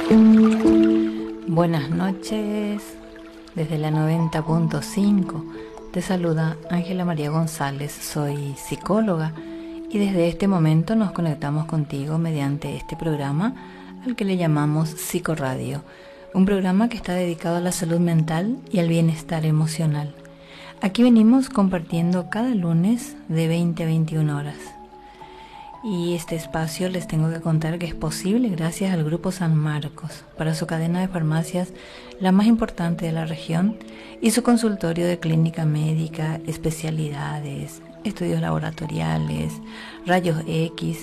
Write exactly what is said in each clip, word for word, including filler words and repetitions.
Buenas noches, desde la noventa punto cinco te saluda Ángela María González, soy psicóloga y desde este momento nos conectamos contigo mediante este programa al que le llamamos Psicoradio, un programa que está dedicado a la salud mental y al bienestar emocional. Aquí venimos compartiendo cada lunes de veinte a veintiuna horas. Y este espacio les tengo que contar que es posible gracias al Grupo San Marcos, para su cadena de farmacias la más importante de la región y su consultorio de clínica médica, especialidades, estudios laboratoriales, rayos X.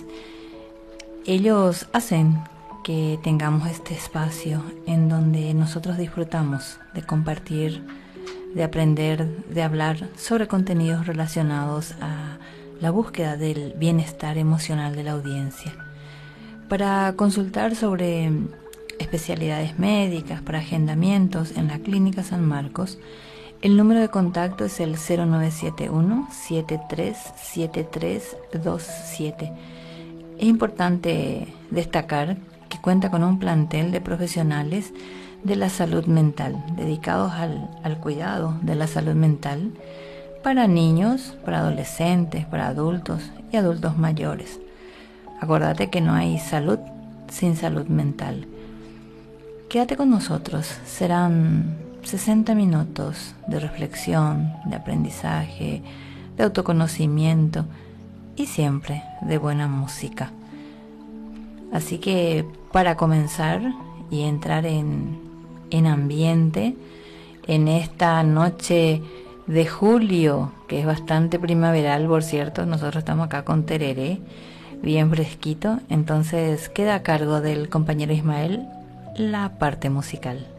Ellos hacen que tengamos este espacio en donde nosotros disfrutamos de compartir, de aprender, de hablar sobre contenidos relacionados a la búsqueda del bienestar emocional de la audiencia. Para consultar sobre especialidades médicas, para agendamientos en la Clínica San Marcos, el número de contacto es el cero nueve siete uno, siete tres siete tres dos siete. Es importante destacar que cuenta con un plantel de profesionales de la salud mental, dedicados al, al cuidado de la salud mental, para niños, para adolescentes, para adultos y adultos mayores. Acuérdate que no hay salud sin salud mental. Quédate con nosotros, serán sesenta minutos de reflexión, de aprendizaje, de autoconocimiento y siempre de buena música. Así que para comenzar y entrar en, en ambiente, en esta noche de julio, que es bastante primaveral, por cierto, nosotros estamos acá con tereré, bien fresquito, entonces queda a cargo del compañero Ismael la parte musical.